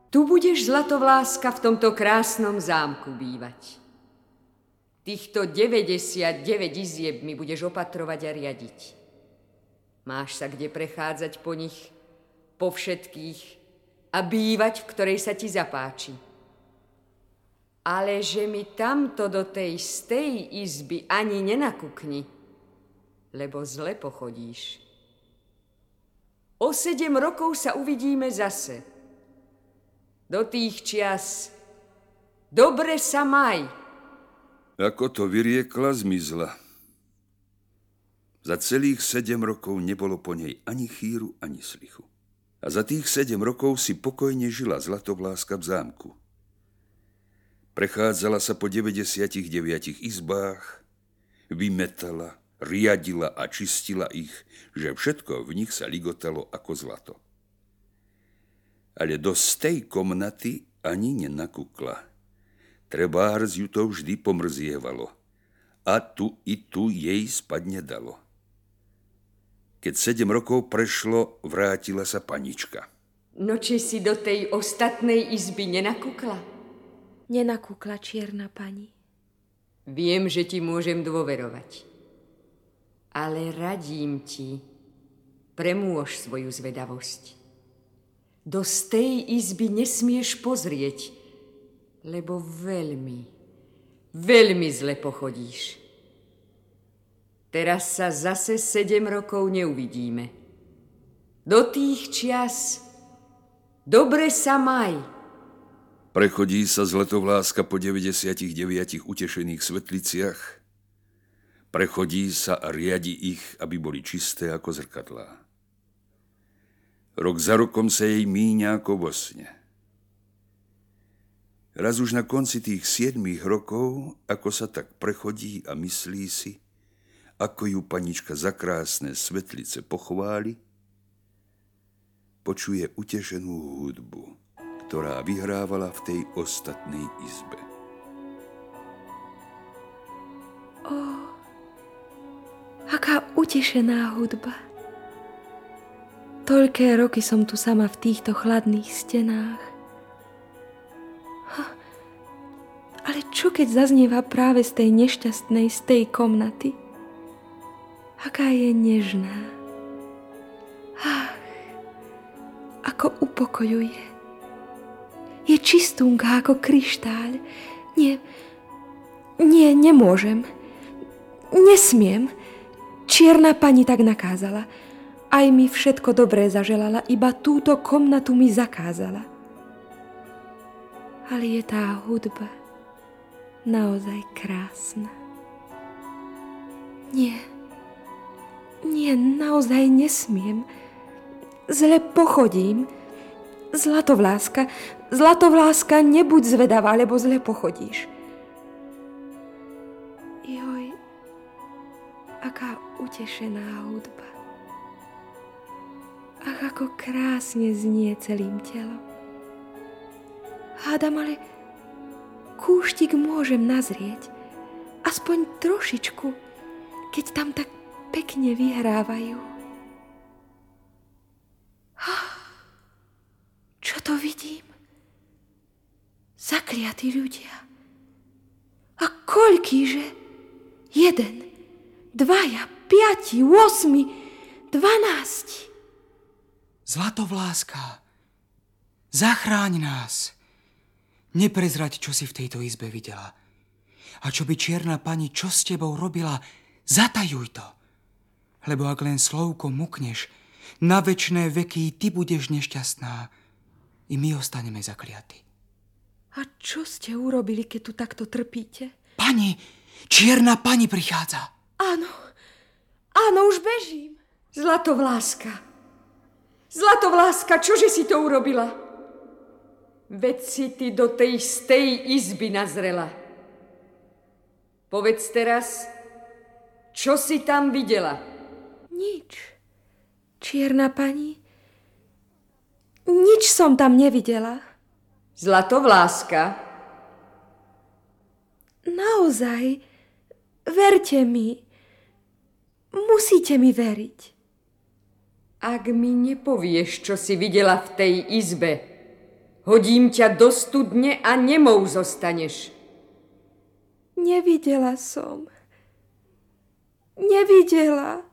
Tu budeš, Zlatovláska, v tomto krásnom zámku bývať. Týchto 99 izieb mi budeš opatrovať a riadiť. Máš sa kde prechádzať po nich, po všetkých a bývať, v ktorej sa ti zapáči. Ale že mi tamto do tej stej izby ani nenakukni, lebo zle pochodíš. O 7 rokov sa uvidíme zase. Do tých čias dobre sa maj. Ako to vyriekla, zmizla. Za celých 7 rokov nebolo po nej ani chýru, ani slichu. A za tých 7 rokov si pokojne žila Zlatovláska v zámku. Prechádzala sa po 99 izbách, vymetala, riadila a čistila ich, že všetko v nich sa ligotalo ako zlato. Ale do tej komnaty ani nenakukla. Trebárs ju to vždy pomrzievalo a tu i tu jej spať nedalo. Keď 7 rokov prešlo, vrátila sa panička. No či si do tej ostatnej izby nenakukla? Nenakúkla, čierna pani. Viem, že ti môžem dôverovať. Ale radím ti, premôž svoju zvedavosť. Do tej izby nesmieš pozrieť, lebo veľmi, veľmi zle pochodíš. Teraz sa zase 7 rokov neuvidíme. Do tých čias dobre sa maj. Prechodí sa Zlatovláska po 99 utešených svetliciach. Prechodí sa a riadi ich, aby boli čisté ako zrkadlá. Rok za rokom sa jej míňa ako vo sne. Raz už na konci tých 7 rokov, ako sa tak prechodí a myslí si, ako ju panička za krásne svetlice pochváli, počuje utešenú hudbu, ktorá vyhrávala v tej ostatnej izbe. Aká utešená hudba. Toľké roky som tu sama v týchto chladných stenách. Ale čo keď zaznieva práve z tej nešťastnej, z tej komnaty? Aká je nežná. Ach, ako upokojuje. Je čistúnka ako kryštáľ. Nie, nemôžem. Nesmiem. Čierna pani tak nakázala. Aj mi všetko dobré zaželala, iba túto komnatu mi zakázala. Ale je tá hudba naozaj krásna. Nie, naozaj nesmiem. Zle pochodím. Zlatovláska, nebuď zvedavá, lebo zle pochodíš. Joj, aká utešená hudba. Ach, ako krásne znie celým telom. Hádam, ale kúštik môžem nazrieť. Aspoň trošičku, keď tam tak pekne vyhrávajú. Čo to vidím? Zakliatí ľudia. A koľkýže? 1, 2, 5, 8, 12. Zlatovláska, zachráň nás. Neprezrať, čo si v tejto izbe videla. A čo by čierna pani, čo s tebou robila, zatajuj to. Lebo ak len slovko mukneš, na večné veky ty budeš nešťastná. I my ostaneme zakliatí. A čo ste urobili, keď tu takto trpíte? Pani, čierna pani prichádza. Áno, už bežím. Zlatovláska, čože si to urobila? Veď si ty do tej stej izby nazrela. Povedz teraz, čo si tam videla? Nič. Čierna pani, nič som tam nevidela. Zlatovláska? Naozaj, verte mi. Musíte mi veriť. Ak mi nepovieš, čo si videla v tej izbe, Hodím ťa do studne a nemou zostaneš. Nevidela som. Nevidela.